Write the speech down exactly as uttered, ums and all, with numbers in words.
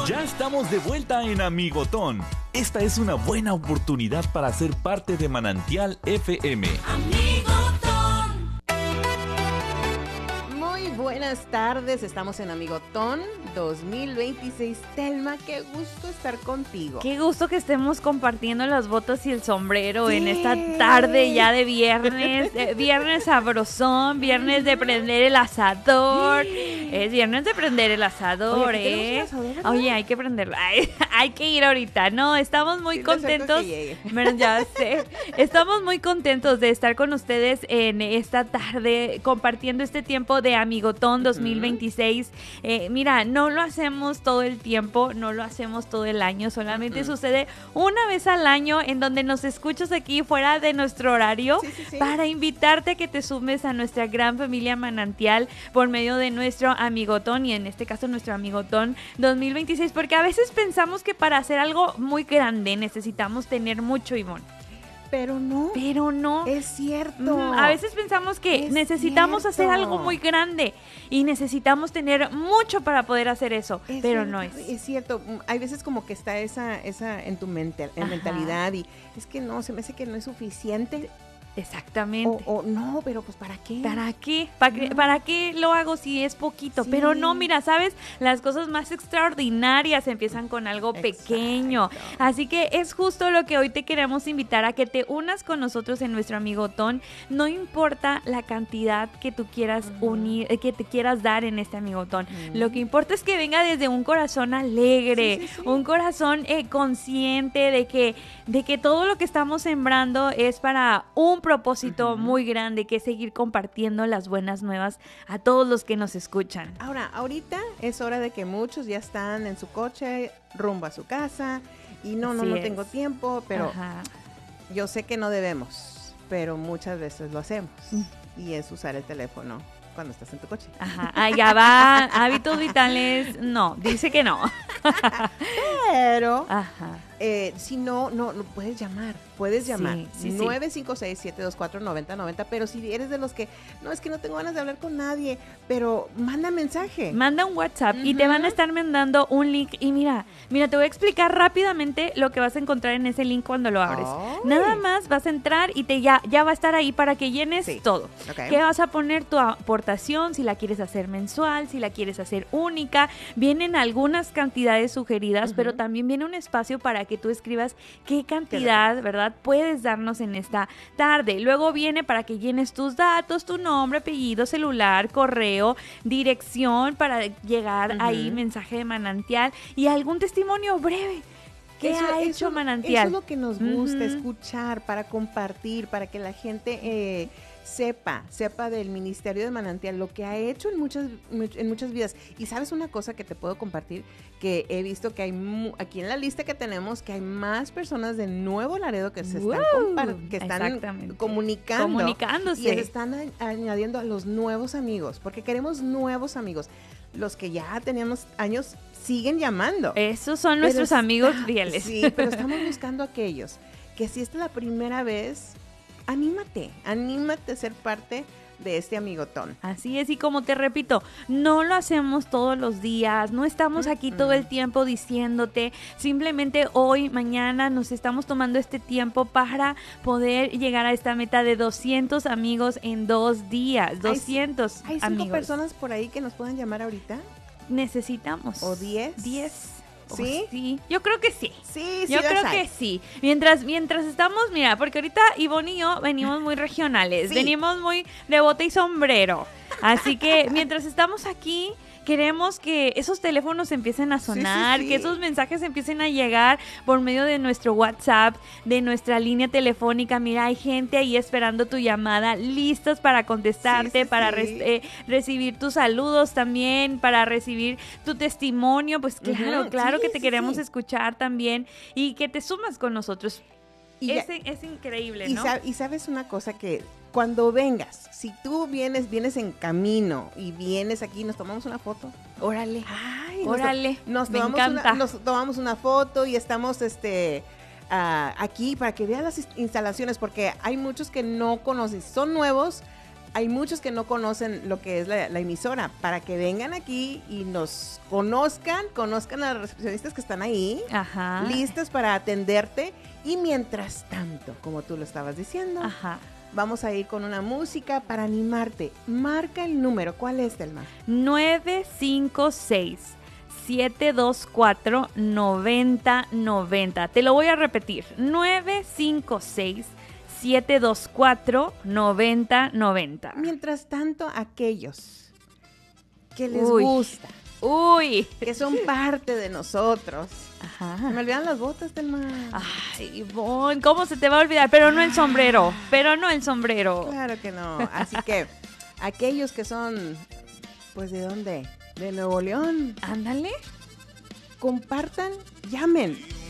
Ya estamos de vuelta en Amigotón. Esta es una buena oportunidad para ser parte de Manantial F M. Amigotón. Muy buenas tardes, estamos en Amigotón dos mil veintiséis. Telma, qué gusto estar contigo. Qué gusto que estemos compartiendo las botas y el sombrero Sí. en esta tarde ya de viernes, eh, viernes sabrosón, viernes de prender el asador. Sí. Es viernes de prender el asador, Oye, aquí tenemos ¿eh? un asador, ¿verdad? Oye, hay que prenderlo. Ay, hay que ir ahorita. No, estamos muy Sí, le acerco contentos. que llegue. Bueno, ya sé. Estamos muy contentos de estar con ustedes en esta tarde compartiendo este tiempo de Amigotón dos mil veintiséis. Eh, mira, no lo hacemos todo el tiempo, no lo hacemos todo el año, solamente Uh-uh. sucede una vez al año en donde nos escuchas aquí fuera de nuestro horario Sí, sí, sí. para invitarte a que te sumes a nuestra gran familia Manantial por medio de nuestro Amigotón y en este caso nuestro Amigotón dos mil veintiséis, porque a veces pensamos que para hacer algo muy grande necesitamos tener mucho, Ivonne, Pero no, pero no. es cierto. Mm, A veces pensamos que Es necesitamos cierto. hacer algo muy grande y necesitamos tener mucho para poder hacer eso, Es pero cierto, no es. Es cierto, mm, hay veces como que está esa, esa en tu mente, en Ajá. mentalidad y es que no, se me hace que no es suficiente Exactamente. o, o no, pero pues ¿para qué? ¿Para qué? ¿Para qué? No. ¿Para qué lo hago si es poquito? Sí. Pero no, mira, ¿sabes? Las cosas más extraordinarias empiezan con algo pequeño. Exacto. Así que es justo lo que hoy te queremos invitar a que te unas con nosotros en nuestro Amigotón. No importa la cantidad que tú quieras Ujú. unir, eh, que te quieras dar en este Amigotón. Ujú. Lo que importa es que venga desde un corazón alegre, Sí, sí, sí. un corazón eh, consciente de que, de que todo lo que estamos sembrando es para un propósito Ujú. muy grande, que es seguir compartiendo las buenas nuevas a todos los que nos escuchan. Ahora, ahorita es hora de que muchos ya están en su coche, rumbo a su casa, y no, no, Así no es. tengo tiempo, pero Ajá. yo sé que no debemos, pero muchas veces lo hacemos, Mm. y es usar el teléfono cuando estás en tu coche. Ajá, allá va, hábitos vitales, no, dice que no. Pero Ajá. eh, si no, no, no puedes llamar, puedes Sí, llamar sí, sí. nueve cinco seis, siete dos cuatro, nueve cero nueve cero, pero si eres de los que, no, es que no tengo ganas de hablar con nadie, pero manda mensaje. Manda un WhatsApp y te Ujú. van a estar mandando un link y mira, mira, te voy a explicar rápidamente lo que vas a encontrar en ese link cuando lo abres. Ay. Nada más vas a entrar y te ya, ya va a estar ahí para que llenes Sí. todo. Ok. ¿Qué vas a poner tu aportación? Si la quieres hacer mensual, si la quieres hacer única. Vienen algunas cantidades sugeridas, Ujú. pero también viene un espacio para que tú escribas qué cantidad, ¿verdad? Puedes darnos en esta tarde. Luego viene para que llenes tus datos, tu nombre, apellido, celular, correo, dirección para llegar Ujú. ahí, mensaje de Manantial y algún testimonio breve. ¿Qué Eso- ha eso- hecho Eso Manantial? es lo que nos gusta, Ujú. escuchar, para compartir, para que la gente eh, sepa, sepa del Ministerio de Manantial, lo que ha hecho en muchas, much- en muchas vidas. Y sabes una cosa que te puedo compartir, que he visto que hay mu- aquí en la lista que tenemos, que hay más personas de Nuevo Laredo que se están, ¡Wow! compar- que están Exactamente. comunicando. Comunicándose. Y se están a- añadiendo a los nuevos amigos, porque queremos nuevos amigos. Los que ya teníamos años siguen llamando. Esos son Pero nuestros está- amigos fieles. Sí, pero estamos buscando a aquellos que si esta es la primera vez, anímate, anímate a ser parte de este amigotón. Así es, y como te repito, no lo hacemos todos los días, no estamos aquí todo el tiempo diciéndote, simplemente hoy, mañana nos estamos tomando este tiempo para poder llegar a esta meta de doscientos amigos en dos días, doscientos ¿Hay cinco amigos. personas por ahí que nos puedan llamar ahorita? Necesitamos. ¿O diez? diez. Oh, ¿Sí? sí, yo creo que sí. Sí, sí Yo las creo hay. que sí. Mientras, mientras estamos, mira, porque ahorita Ivonne y yo venimos muy regionales, Sí. venimos muy de bota y sombrero. Así que mientras estamos aquí, queremos que esos teléfonos empiecen a Sí, sí, sonar, sí. que esos mensajes empiecen a llegar por medio de nuestro WhatsApp, de nuestra línea telefónica. Mira, hay gente ahí esperando tu llamada, listos para contestarte, Sí, sí, para sí. res- eh, recibir tus saludos también, para recibir tu testimonio. Pues claro, Ujú, claro sí, que te sí, queremos sí. escuchar también y que te sumas con nosotros. Y ya- es, es increíble, Y, ¿no? sab- y sabes una cosa, que cuando vengas, si tú vienes, vienes en camino y vienes aquí, nos tomamos una foto. Órale. Ay, Órale, Nos, to- nos me tomamos encanta. Una, nos tomamos una foto y estamos este ah, aquí para que vean las is- instalaciones, porque hay muchos que no conocen, son nuevos, hay muchos que no conocen lo que es la, la emisora, para que vengan aquí y nos conozcan, conozcan a las recepcionistas que están ahí, Ajá. listas para atenderte. Y mientras tanto, como tú lo estabas diciendo, Ajá. vamos a ir con una música para animarte. Marca el número. ¿Cuál es, Telma? nueve cinco seis, siete dos cuatro, nueve cero nueve cero. Te lo voy a repetir. nueve cinco seis, siete dos cuatro, nueve cero nueve cero. Mientras tanto, aquellos que les Uy. gusta, Uy. que son parte de nosotros. Se me Ajá. olvidan las botas, Telma. Ay, Ivonne, ¿cómo se te va a olvidar? Pero no el sombrero, pero no el sombrero. Claro que no. Así que aquellos que son, pues, ¿de dónde? De Nuevo León. Ándale. Compartan, llamen